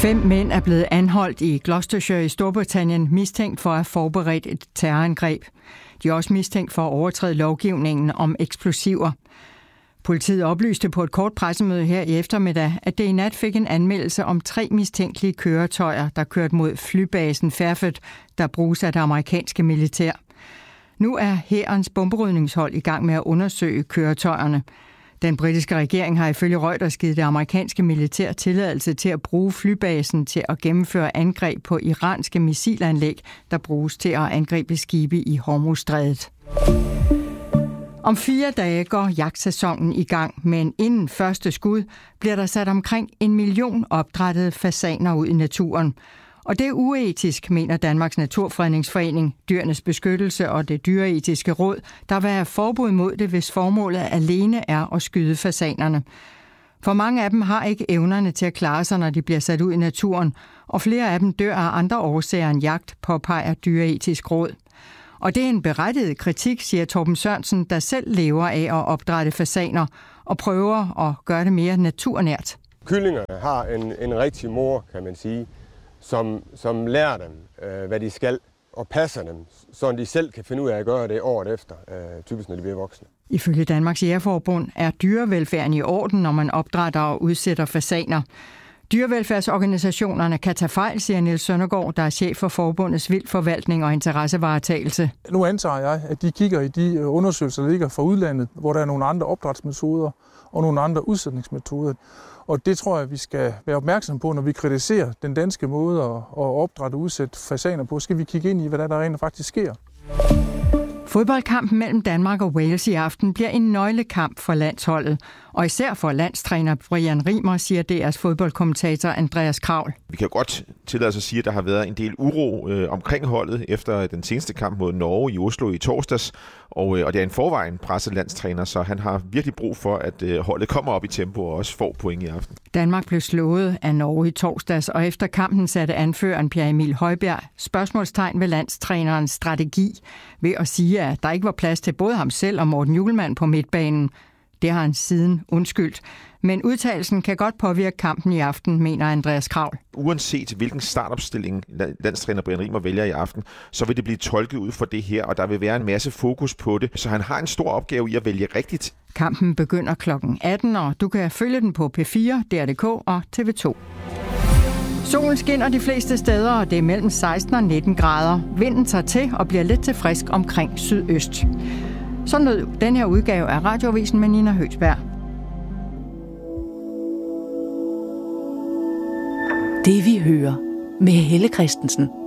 5 mænd er blevet anholdt i Gloucestershire i Storbritannien, mistænkt for at have forberedt et terrorangreb. De er også mistænkt for at overtræde lovgivningen om eksplosiver. Politiet oplyste på et kort pressemøde her i eftermiddag, at det i nat fik en anmeldelse om 3 mistænkelige køretøjer, der kørte mod flybasen Fairford, der bruges af det amerikanske militær. Nu er hærens bomberydningshold i gang med at undersøge køretøjerne. Den britiske regering har ifølge Reuters givet det amerikanske militær tilladelse til at bruge flybasen til at gennemføre angreb på iranske missilanlæg, der bruges til at angribe skibe i Hormuzstrædet. Om 4 dage går jagtsæsonen i gang, men inden første skud bliver der sat omkring 1 million opdrættede fasaner ud i naturen. Og det er uetisk, mener Danmarks Naturfredningsforening, Dyrenes Beskyttelse og det Dyreetiske Råd, der vil have forbud mod det, hvis formålet alene er at skyde fasanerne. For mange af dem har ikke evnerne til at klare sig, når de bliver sat ud i naturen, og flere af dem dør af andre årsager end jagt, påpeger Dyreetisk Råd. Og det er en berettiget kritik, siger Torben Sørensen, der selv lever af at opdrætte fasaner og prøver at gøre det mere naturnært. Kyllingerne har en rigtig mor, kan man sige, som lærer dem, hvad de skal, og passer dem, så de selv kan finde ud af at gøre det året efter, typisk når de bliver voksne. Ifølge Danmarks Jægerforbund er dyrevelfærden i orden, når man opdrætter og udsætter fasaner. Dyrevelfærdsorganisationerne kan tage fejl, siger Niels Søndergaard, der er chef for Forbundets Vildtforvaltning og Interessevaretagelse. Nu antager jeg, at de kigger i de undersøgelser, der ligger fra udlandet, hvor der er nogle andre opdrætsmetoder og nogle andre udsætningsmetoder. Og det tror jeg, vi skal være opmærksom på, når vi kritiserer den danske måde at opdrætte og udsætte fasaner på. Skal vi kigge ind i, hvad der rent faktisk sker? Fodboldkampen mellem Danmark og Wales i aften bliver en nøglekamp for landsholdet, og især for landstræner Brian Rimer, siger DR's fodboldkommentator Andreas Kravl. Vi kan godt tillade os at sige, at der har været en del uro omkring holdet efter den seneste kamp mod Norge i Oslo i torsdags, og det er en forvejen presset landstræner, så han har virkelig brug for, at holdet kommer op i tempo og også får point i aften. Danmark blev slået af Norge i torsdags, og efter kampen satte anføreren Pierre Emil Højbjerg spørgsmålstegn ved landstrænerens strategi ved at sige, at der ikke var plads til både ham selv og Morten Hjulmand på midtbanen. Det har han siden undskyldt. Men udtalelsen kan godt påvirke kampen i aften, mener Andreas Kravl. Uanset hvilken startopstilling landstræner Brian Rimer vælger i aften, så vil det blive tolket ud fra det her, og der vil være en masse fokus på det. Så han har en stor opgave i at vælge rigtigt. Kampen begynder kl. 18, og du kan følge den på P4, DR.dk og TV2. Solen skinner de fleste steder, og det er mellem 16 og 19 grader. Vinden tager til og bliver lidt til frisk omkring sydøst. Så lød den her udgave af Radioavisen med Nina Høgsberg. Det vi hører med Helle Christensen.